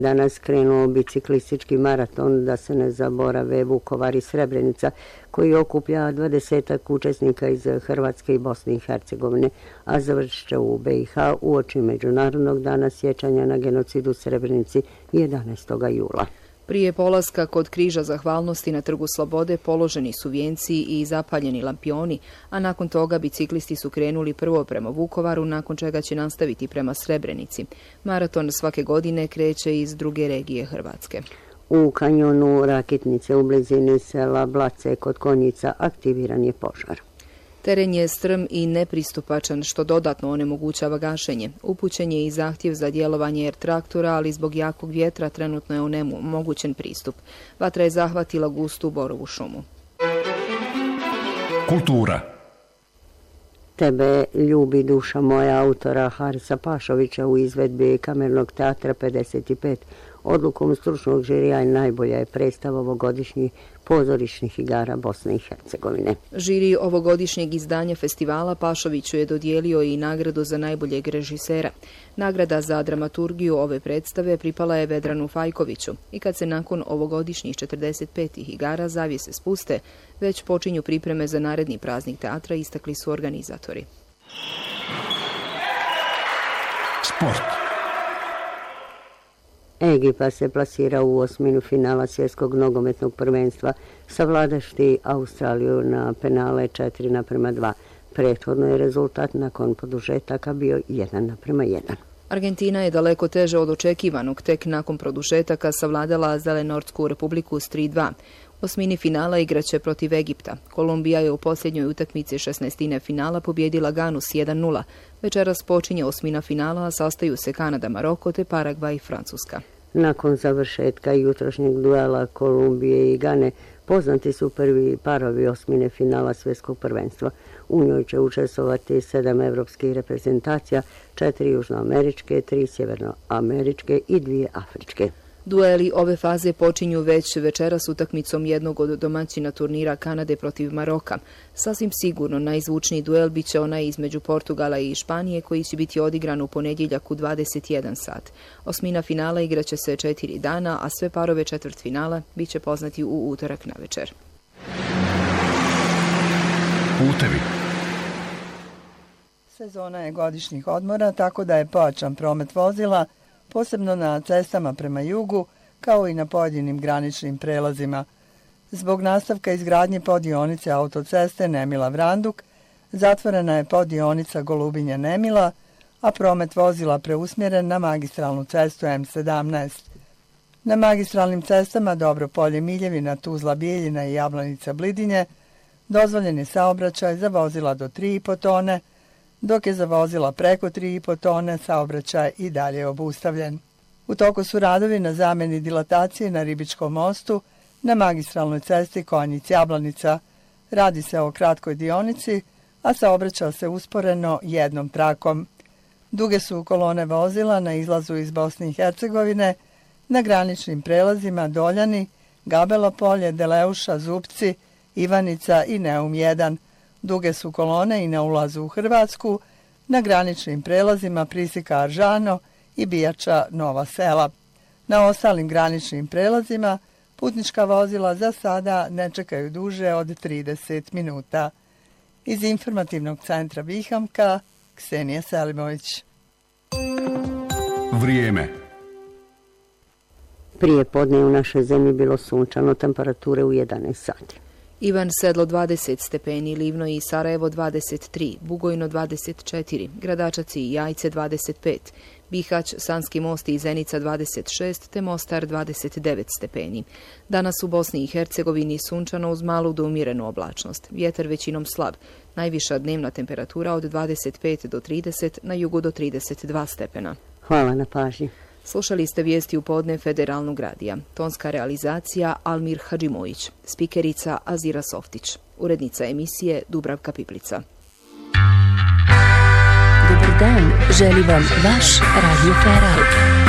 Danas krenuo biciklistički maraton, da se ne zaborave, Vukovar i Srebrenica, koji okuplja 20 učesnika iz Hrvatske i Bosne i Hercegovine, a završit će u BiH uoči Međunarodnog dana sjećanja na genocid u Srebrenici 11. jula. Prije polaska kod križa zahvalnosti na Trgu Slobode položeni su vijenci i zapaljeni lampioni, a nakon toga biciklisti su krenuli prvo prema Vukovaru, nakon čega će nastaviti prema Srebrenici. Maraton svake godine kreće iz druge regije Hrvatske. U kanjonu Rakitnice u blizini sela Blace kod Konjica aktiviran je požar. Teren je strm i nepristupačan, što dodatno onemogućava gašenje. Upućen je i zahtjev za djelovanje R-traktora, ali zbog jakog vjetra trenutno je onemogućen pristup. Vatra je zahvatila gustu borovu šumu. Kultura. Tebe ljubi duša moja, autora Harisa Pašovića u izvedbi Kamernog teatra 55. Odlukom stručnog žirija najbolja je predstava ovogodišnjih pozorišnih igara Bosne i Hercegovine. Žiri ovogodišnjeg izdanja festivala Pašoviću je dodijelio i nagradu za najboljeg režisera. Nagrada za dramaturgiju ove predstave pripala je Vedranu Fajkoviću i kad se nakon ovogodišnjih 45. igara zavjese spuste, već počinju pripreme za naredni praznik teatra, istakli su organizatori. Sport. Egipat se plasira u osminu finala svjetskog nogometnog prvenstva, savladašti Australiju na penale 4:2. Prethodno je rezultat nakon produžetaka bio 1:1. Argentina je daleko teže od očekivanog, tek nakon produžetaka savladala Zelenortsku republiku s 3:2. Osmini finala igraće protiv Egipta. Kolumbija je u posljednjoj utakmici 16. finala pobjedila Ganu s 1:0. Večeras počinje osmina finala, a sastaju se Kanada, Maroko te Paragvaj i Francuska. Nakon završetka jutrošnjeg duela Kolumbije i Gane, poznati su prvi parovi osmine finala svjetskog prvenstva. U njoj će učestvovati 7 evropskih reprezentacija, 4 južnoameričke, 3 sjevernoameričke i 2 afričke. Dueli ove faze počinju već večeras utakmicom jednog od domaćina turnira Kanade protiv Maroka. Sasvim sigurno najzvučniji duel biće onaj između Portugala i Španije, koji će biti odigran u ponedjeljak u 21 sat. Osmina finala igraće se 4 dana, a sve parove četvrtfinala biće poznati u utorak navečer. Putevi. Sezona je godišnjih odmora, tako da je pojačan promet vozila, posebno na cestama prema jugu, kao i na pojedinim graničnim prelazima. Zbog nastavka izgradnje poddionice autoceste Nemila-Vranduk, zatvorena je poddionica Golubinja-Nemila, a promet vozila preusmjeren na magistralnu cestu M17. Na magistralnim cestama Dobropolje-Miljevina, Tuzla-Bijeljina i Jablanica-Blidinje dozvoljen je saobraćaj za vozila do 3,5 tone, dok je za vozila preko 3,5 tone saobraćaj i dalje obustavljen. U toku su radovi na zamjeni dilatacije na Ribičkom mostu na magistralnoj cesti Konjic-Jablanica. Radi se o kratkoj dionici, a saobraća se usporeno jednom trakom. Duge su kolone vozila na izlazu iz Bosne i Hercegovine, na graničnim prelazima Doljani, Gabelo polje, Deleuša, Zupci, Ivanica i Neum 1. Duge su kolone i na ulazu u Hrvatsku, na graničnim prelazima Prisika Aržano i Bijača Nova Sela. Na ostalim graničnim prelazima putnička vozila za sada ne čekaju duže od 30 minuta. Iz informativnog centra Vihamka, Ksenija Selimović. Vrijeme. Prije podne u našoj zemlji bilo sunčano, temperature u 11 sati. Ivan Sedlo 20 stepeni, Livno i Sarajevo 23, Bugojno 24, Gradačac i Jajce 25, Bihać, Sanski most i Zenica 26, te Mostar 29 stepeni. Danas u Bosni i Hercegovini sunčano uz malu do umjerenu oblačnost. Vjetar većinom slab. Najviša dnevna temperatura od 25 do 30, na jugu do 32 stepena. Hvala na pažnji. Slušali ste vijesti u podne Federalnog radija. Tonska realizacija Almir Hadžimović. Spikerica Azira Softić. Urednica emisije Dubravka Piplica. Dobar dan, želi vam vaš Radio Feral.